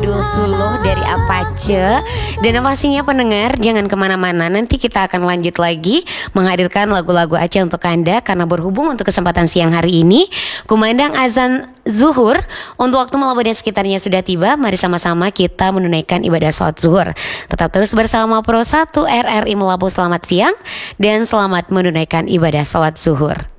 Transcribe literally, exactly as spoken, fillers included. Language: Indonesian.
judul Suluh dari Apache. Dan pastinya pendengar jangan kemana-mana, nanti kita akan lanjut lagi menghadirkan lagu-lagu Aceh untuk Anda. Karena berhubung untuk kesempatan siang hari ini kumandang azan zuhur, untuk waktu Malabo dan sekitarnya sudah tiba. Mari sama-sama kita menunaikan ibadah sholat zuhur. Tetap terus bersama Pro satu R R I Malabo. Selamat siang dan selamat menunaikan ibadah sholat zuhur.